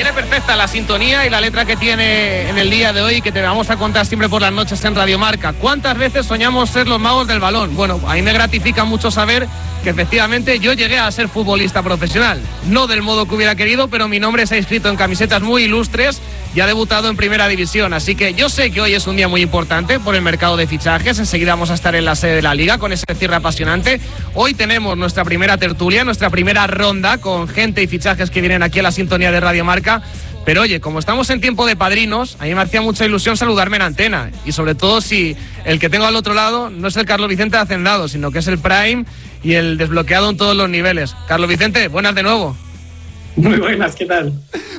viene perfecta la sintonía y la letra que tiene en el día de hoy, que te vamos a contar siempre por las noches en Radio Marca. ¿Cuántas veces soñamos ser los magos del balón? Bueno, a mí me gratifica mucho saber que efectivamente yo llegué a ser futbolista profesional. No del modo que hubiera querido, pero mi nombre se ha inscrito en camisetas muy ilustres y ha debutado en Primera División. Así que yo sé que hoy es un día muy importante por el mercado de fichajes. Enseguida vamos a estar en la sede de la Liga con ese cierre apasionante. Hoy tenemos nuestra primera tertulia, nuestra primera ronda con gente y fichajes que vienen aquí a la sintonía de Radio Marca. Pero oye, como estamos en tiempo de padrinos, a mí me hacía mucha ilusión saludarme en antena. Y sobre todo si el que tengo al otro lado no es el Carlos Vicente de Hacendado, sino que es el Prime y el desbloqueado en todos los niveles. Carlos Vicente, buenas de nuevo. Muy buenas, ¿qué tal?